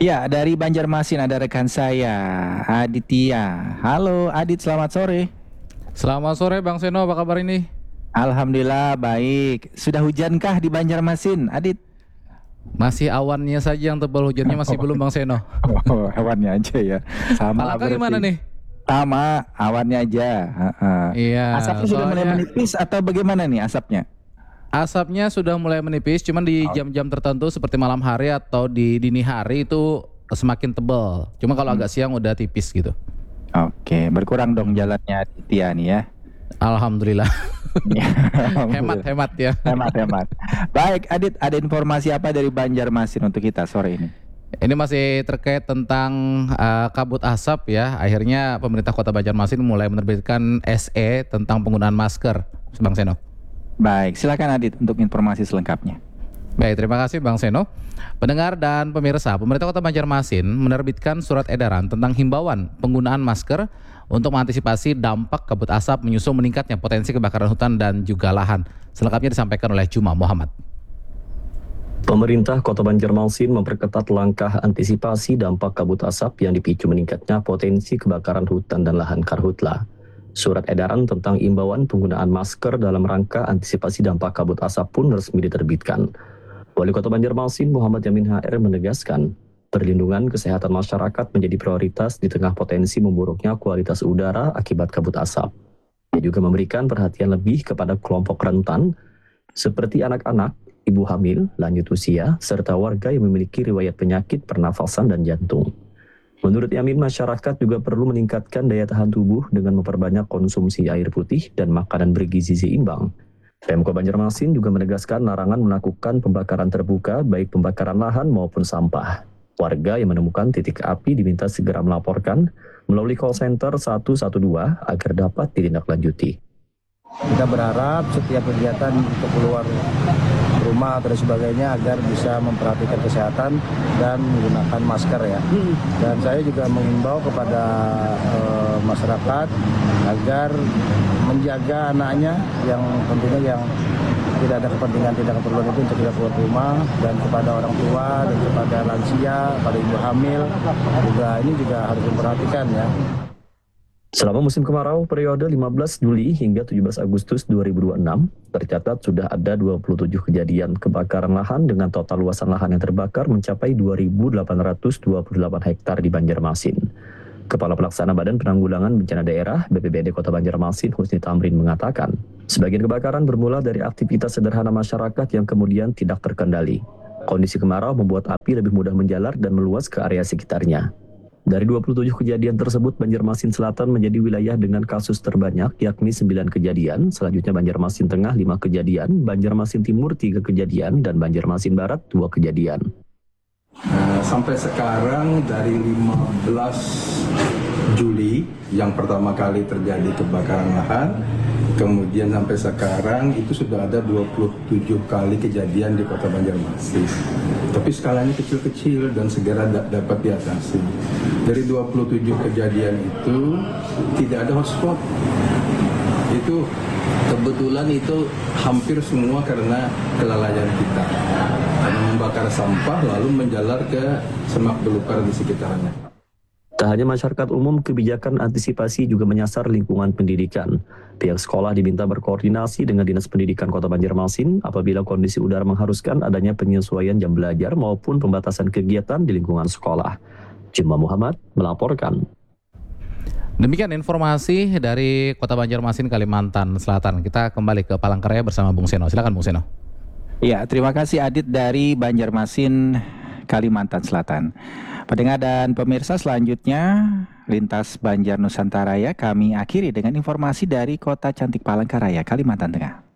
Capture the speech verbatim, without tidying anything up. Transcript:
Ya, dari Banjarmasin ada rekan saya, Aditya. Halo Adit, selamat sore. Selamat sore Bang Seno, apa kabar ini? Alhamdulillah baik. Sudah hujankah di Banjarmasin, Adit? Masih awannya saja yang tebal, hujannya masih belum Bang Seno. Oh, hewannya aja ya. Sama Palangka berarti. gimana nih? Sama, awannya aja. Ha-ha. Iya, Asapnya sudah mulai soalnya menipis atau bagaimana nih asapnya? asapnya sudah mulai menipis, cuman di Oh. jam-jam tertentu seperti malam hari atau di dini hari itu semakin tebal. Cuma kalau Hmm. agak siang udah tipis gitu. Oke, berkurang dong jalannya Aditya nih ya. Alhamdulillah. Alhamdulillah. Hemat-hemat ya. Hemat, hemat. Baik, Adit, ada informasi apa dari Banjarmasin untuk kita sore ini? Ini masih terkait tentang uh, kabut asap ya. Akhirnya pemerintah Kota Banjarmasin mulai menerbitkan S E tentang penggunaan masker, Bang Seno. Baik, silakan Adit untuk informasi selengkapnya. Baik, terima kasih Bang Seno. Pendengar dan pemirsa, pemerintah Kota Banjarmasin menerbitkan surat edaran tentang himbauan penggunaan masker untuk mengantisipasi dampak kabut asap menyusul meningkatnya potensi kebakaran hutan dan juga lahan. Selengkapnya disampaikan oleh Juma Muhammad. Pemerintah Kota Banjarmasin memperketat langkah antisipasi dampak kabut asap yang dipicu meningkatnya potensi kebakaran hutan dan lahan karhutla. Surat edaran tentang imbauan penggunaan masker dalam rangka antisipasi dampak kabut asap pun resmi diterbitkan. Wali Kota Banjarmasin Muhammad Yamin H R menegaskan, perlindungan kesehatan masyarakat menjadi prioritas di tengah potensi memburuknya kualitas udara akibat kabut asap. Dia juga memberikan perhatian lebih kepada kelompok rentan, seperti anak-anak, ibu hamil, lanjut usia, serta warga yang memiliki riwayat penyakit pernafasan dan jantung. Menurut Yamin, masyarakat juga perlu meningkatkan daya tahan tubuh dengan memperbanyak konsumsi air putih dan makanan bergizi seimbang. Pemko Banjarmasin juga menegaskan larangan melakukan pembakaran terbuka, baik pembakaran lahan maupun sampah. Warga yang menemukan titik api diminta segera melaporkan melalui call center satu satu dua agar dapat ditindaklanjuti. Kita berharap setiap kegiatan untuk keluar rumah dan sebagainya agar bisa memperhatikan kesehatan dan menggunakan masker ya. Dan saya juga mengimbau kepada eh, masyarakat agar menjaga anaknya yang tentunya yang tidak ada kepentingan, tidak keperluan itu untuk tidak keluar rumah, dan kepada orang tua dan kepada lansia, pada ibu hamil juga ini juga harus diperhatikan ya. Selama musim kemarau periode lima belas Juli hingga tujuh belas Agustus dua ribu dua puluh enam, tercatat sudah ada dua puluh tujuh kejadian kebakaran lahan dengan total luasan lahan yang terbakar mencapai dua ribu delapan ratus dua puluh delapan hektar di Banjarmasin. Kepala Pelaksana Badan Penanggulangan Bencana Daerah B P B D Kota Banjarmasin Husni Tamrin mengatakan, sebagian kebakaran bermula dari aktivitas sederhana masyarakat yang kemudian tidak terkendali. Kondisi kemarau membuat api lebih mudah menjalar dan meluas ke area sekitarnya. Dari dua puluh tujuh kejadian tersebut, Banjarmasin Selatan menjadi wilayah dengan kasus terbanyak, yakni sembilan kejadian. Selanjutnya Banjarmasin Tengah lima kejadian, Banjarmasin Timur tiga kejadian, dan Banjarmasin Barat dua kejadian. Uh, sampai sekarang dari lima belas Juli yang pertama kali terjadi kebakaran lahan, kemudian sampai sekarang itu sudah ada dua puluh tujuh kali kejadian di Kota Banjarmasin. Tapi skalanya kecil-kecil dan segera da- dapat diatasi. Dari dua puluh tujuh kejadian itu tidak ada hotspot. Itu kebetulan itu hampir semua karena kelalaian kita. Karena membakar sampah lalu menjalar ke semak belukar di sekitarnya. Tak hanya masyarakat umum, kebijakan antisipasi juga menyasar lingkungan pendidikan. Pihak sekolah diminta berkoordinasi dengan Dinas Pendidikan Kota Banjarmasin apabila kondisi udara mengharuskan adanya penyesuaian jam belajar maupun pembatasan kegiatan di lingkungan sekolah. Juma Muhammad melaporkan. Demikian informasi dari Kota Banjarmasin, Kalimantan Selatan. Kita kembali ke Palangkaraya bersama Bung Seno. Silakan Bung Seno. Ya, terima kasih Adit dari Banjarmasin, Kalimantan Selatan. Pendengar dan pemirsa, selanjutnya Lintas Banjar Nusantara ya, kami akhiri dengan informasi dari Kota Cantik Palangkaraya, Kalimantan Tengah.